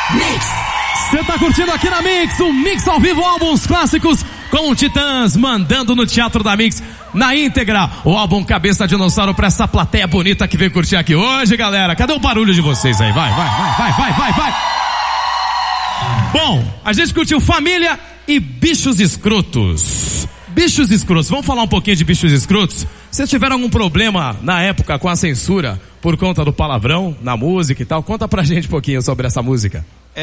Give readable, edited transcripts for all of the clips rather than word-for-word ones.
Mix. Você tá curtindo aqui na Mix, o Mix ao vivo, álbuns clássicos com o Titãs, mandando no Teatro da Mix, na íntegra, o álbum Cabeça Dinossauro pra essa plateia bonita que veio curtir aqui hoje, galera. Cadê o barulho de vocês aí? Vai. Bom, a gente curtiu Família e Bichos Escrotos. Bichos Escrotos, vamos falar um pouquinho de Bichos Escrotos? Vocês tiveram algum problema na época com a censura por conta do palavrão na música e tal? Conta pra gente um pouquinho sobre essa música.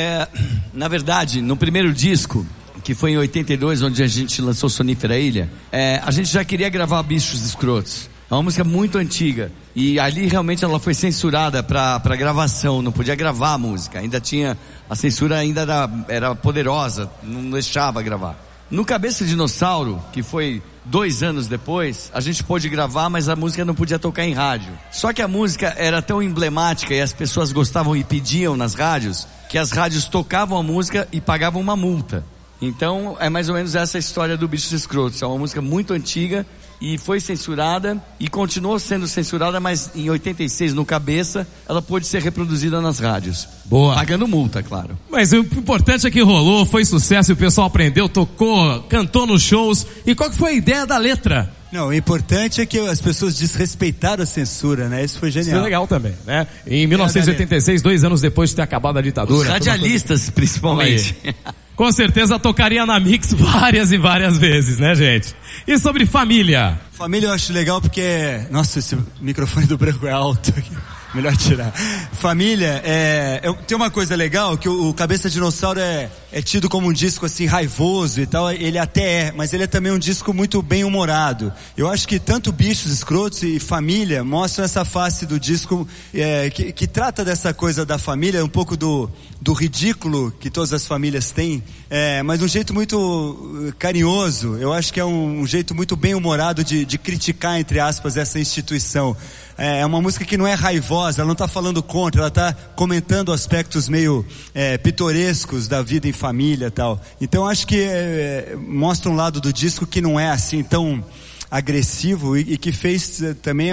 Na verdade, no primeiro disco, que foi em 82, onde a gente lançou Sonífera Ilha, a gente já queria gravar Bichos Escrotos. É uma música muito antiga. E ali realmente ela foi censurada para gravação, não podia gravar a música. Ainda tinha, a censura ainda era poderosa, não deixava gravar. No Cabeça Dinossauro, que foi 2 anos depois, a gente pôde gravar, mas a música não podia tocar em rádio. Só que a música era tão emblemática e as pessoas gostavam e pediam nas rádios, que as rádios tocavam a música e pagavam uma multa. Então é mais ou menos essa história do Bichos Escrotos. É uma música muito antiga e foi censurada e continuou sendo censurada, mas em 86 no Cabeça ela pôde ser reproduzida nas rádios. Boa. Pagando multa, claro. Mas o importante é que rolou, foi sucesso e o pessoal aprendeu, tocou, cantou nos shows. E qual que foi a ideia da letra? Não, o importante é que as pessoas desrespeitaram a censura, né? Isso foi genial. Isso é legal também, né? Em 1986, 2 anos depois de ter acabado a ditadura. Os radialistas, principalmente. Com certeza tocaria na Mix várias e várias vezes, né, gente? E sobre família? Família eu acho legal porque... Nossa, esse microfone do branco é alto aqui. Melhor tirar. Família, tem uma coisa legal, que o Cabeça Dinossauro é tido como um disco assim raivoso e tal, ele até mas ele é também um disco muito bem humorado. Eu acho que tanto Bichos Escrotos e Família mostram essa face do disco que trata dessa coisa da família, um pouco do ridículo que todas as famílias têm, mas um jeito muito carinhoso. Eu acho que é um jeito muito bem humorado de criticar, entre aspas, essa instituição. É uma música que não é raivosa, ela não está falando contra, ela está comentando aspectos meio pitorescos da vida em família e tal. Então acho que mostra um lado do disco que não é assim tão agressivo e que fez também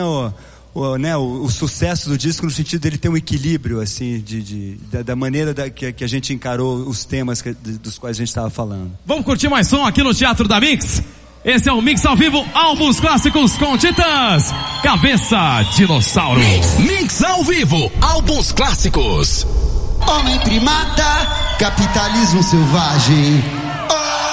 o sucesso do disco no sentido dele ter um equilíbrio assim, da maneira que a gente encarou os temas dos quais a gente estava falando. Vamos curtir mais som aqui no Teatro da Mix? Esse é o Mix ao vivo, álbuns clássicos com Titãs, Cabeça Dinossauro. Mix ao vivo, álbuns clássicos. Homem primata, capitalismo selvagem.